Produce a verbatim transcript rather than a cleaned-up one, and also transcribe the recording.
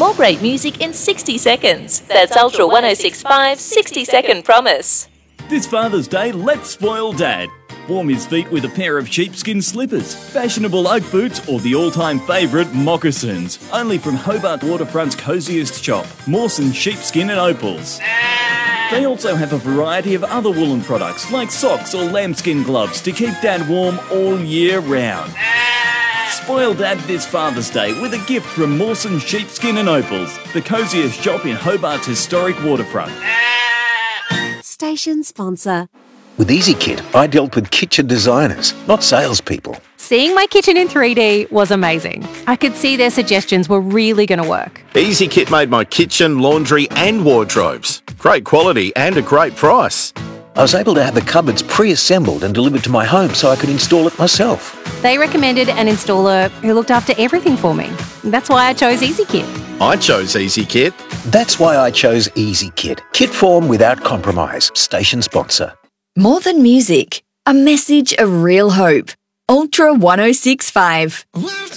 more great music in sixty seconds. That's Ultra one oh six point five sixty second promise. This Father's Day, let's spoil Dad. Warm his feet with a pair of sheepskin slippers, fashionable Oak boots, or the all-time favourite, moccasins. Only from Hobart Waterfront's cosiest shop, Mawson Sheepskin and Opals. They also have a variety of other woolen products like socks or lambskin gloves to keep Dad warm all year round. Spoil Dad this Father's Day with a gift from Mawson Sheepskin and Opals, the cosiest shop in Hobart's historic waterfront. Station sponsor. With EasyKit, I dealt with kitchen designers, not salespeople. Seeing my kitchen in three D was amazing. I could see their suggestions were really going to work. EasyKit made my kitchen, laundry and wardrobes. Great quality and a great price. I was able to have the cupboards pre-assembled and delivered to my home so I could install it myself. They recommended an installer who looked after everything for me. That's why I chose EasyKit. I chose EasyKit. That's why I chose EasyKit. Kit form without compromise. Station sponsor. More than music, a message of real hope. Ultra one oh six point five.